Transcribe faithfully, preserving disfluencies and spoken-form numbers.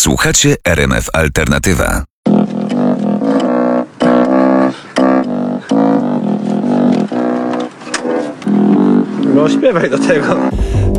Słuchacie R M F Alternatywa. No śpiewaj do tego.